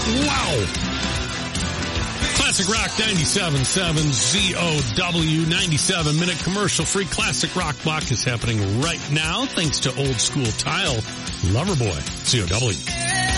Wow. Classic Rock 97.7 ZOW, 97-minute commercial-free Classic Rock block is happening right now thanks to Old School Tile, Loverboy, COW.